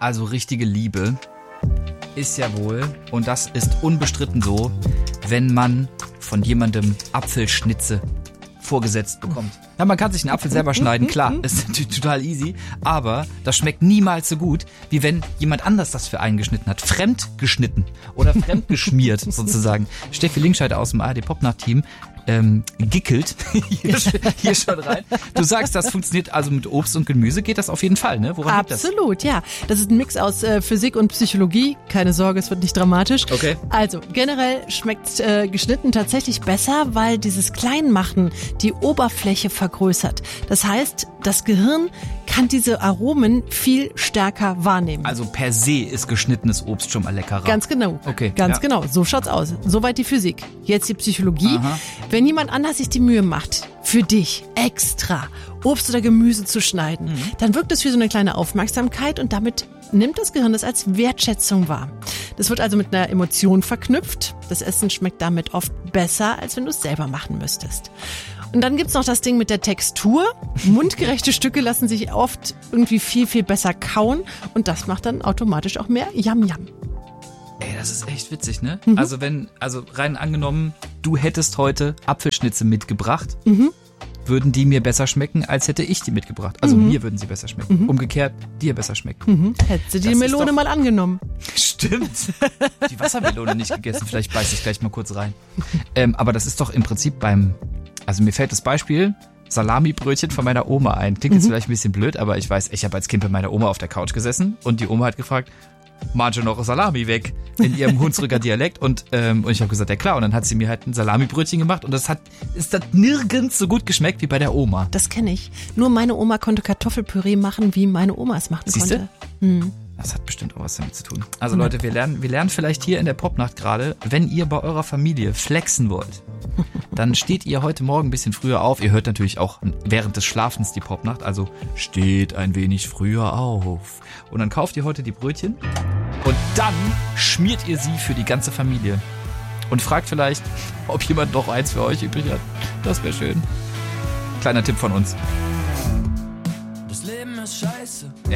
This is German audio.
Also richtige Liebe ist ja wohl, und das ist unbestritten so, wenn man von jemandem Apfelschnitze vorgesetzt bekommt. Ja, man kann sich einen Apfel selber schneiden, klar, ist natürlich total easy, aber das schmeckt niemals so gut, wie wenn jemand anders das für einen geschnitten hat. Fremd geschnitten oder fremd geschmiert sozusagen. Steffi Linkscheid aus dem ARD-Popnacht-Team gickelt hier schon rein. Du sagst, das funktioniert also mit Obst und Gemüse, geht das auf jeden Fall, ne? Woran liegt das? Absolut, ja. Das ist ein Mix aus Physik und Psychologie. Keine Sorge, es wird nicht dramatisch. Okay. Also, generell schmeckt geschnitten tatsächlich besser, weil dieses Kleinmachen die Oberfläche vergrößert. Das heißt, das Gehirn kann diese Aromen viel stärker wahrnehmen. Also per se ist geschnittenes Obst schon mal leckerer. Ganz genau. Okay, Ganz ja. genau. So schaut's aus. Soweit die Physik. Jetzt die Psychologie. Aha. Wenn jemand anders sich die Mühe macht, für dich extra Obst oder Gemüse zu schneiden, dann wirkt es wie so eine kleine Aufmerksamkeit und damit nimmt das Gehirn das als Wertschätzung wahr. Das wird also mit einer Emotion verknüpft. Das Essen schmeckt damit oft besser, als wenn du es selber machen müsstest. Und dann gibt's noch das Ding mit der Textur. Mundgerechte Stücke lassen sich oft irgendwie viel, viel besser kauen und das macht dann automatisch auch mehr Yum Yum. Ey, das ist echt witzig, ne? Also rein angenommen, du hättest heute Apfelschnitze mitgebracht, würden die mir besser schmecken, als hätte ich die mitgebracht. Also mir würden sie besser schmecken. Umgekehrt, dir besser schmecken. Hättest du die Das ist Melone doch- mal angenommen. Stimmt. Die Wassermelone nicht gegessen, vielleicht beiß ich gleich mal kurz rein. Aber das ist doch im Prinzip also mir fällt das Beispiel Salamibrötchen von meiner Oma ein. Klingt jetzt vielleicht ein bisschen blöd, aber ich weiß, ich habe als Kind bei meiner Oma auf der Couch gesessen und die Oma hat gefragt, manche noch Salami weg in ihrem Hunsrücker Dialekt und ich habe gesagt, ja klar, und dann hat sie mir halt ein Salamibrötchen gemacht und das hat nirgends so gut geschmeckt wie bei der Oma. Das kenne ich. Nur meine Oma konnte Kartoffelpüree machen, wie meine Oma es machen Siehste? konnte. Das hat bestimmt auch was damit zu tun. Also Leute, wir lernen vielleicht hier in der Popnacht gerade, wenn ihr bei eurer Familie flexen wollt, dann steht ihr heute Morgen ein bisschen früher auf. Ihr hört natürlich auch während des Schlafens die Popnacht, also steht ein wenig früher auf. Und dann kauft ihr heute die Brötchen und dann schmiert ihr sie für die ganze Familie. Und fragt vielleicht, ob jemand noch eins für euch übrig hat. Das wäre schön. Kleiner Tipp von uns. Das Leben ist scheiße.